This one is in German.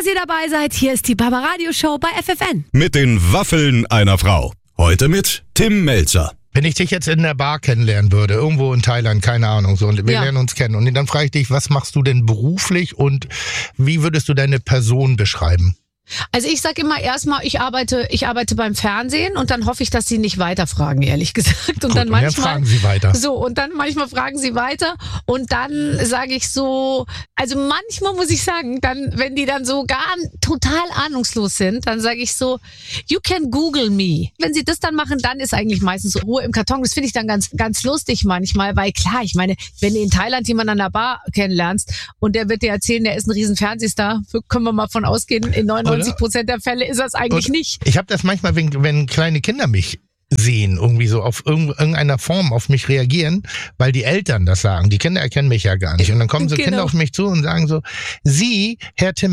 ihr dabei seid. Hier ist die Barbaradio Show bei FFN. Mit den Waffeln einer Frau. Heute mit Tim Melzer. Wenn ich dich jetzt in der Bar kennenlernen würde, irgendwo in Thailand, keine Ahnung, so, und wir lernen uns kennen. Und dann frage ich dich, was machst du denn beruflich und wie würdest du deine Person beschreiben? Also ich sag immer erstmal, ich arbeite beim Fernsehen und dann hoffe ich, dass sie nicht weiterfragen, ehrlich gesagt. Und dann manchmal fragen sie weiter. So, und dann manchmal fragen sie weiter und dann sage ich so, also manchmal muss ich sagen, dann, wenn die dann so gar total ahnungslos sind, dann sage ich so, you can Google me. Wenn sie das dann machen, dann ist eigentlich meistens so Ruhe im Karton. Das finde ich dann ganz, ganz lustig manchmal, weil klar, ich meine, wenn du in Thailand jemanden an der Bar kennenlernst und der wird dir erzählen, der ist ein riesen Fernsehstar, können wir mal von ausgehen, in 99% der Fälle ist das eigentlich nicht. Ich habe das manchmal, wenn kleine Kinder mich sehen, irgendwie so auf irgendeiner Form auf mich reagieren, weil die Eltern das sagen. Die Kinder erkennen mich ja gar nicht. Und dann kommen so Kinder auf mich zu und sagen so, Sie, Herr Tim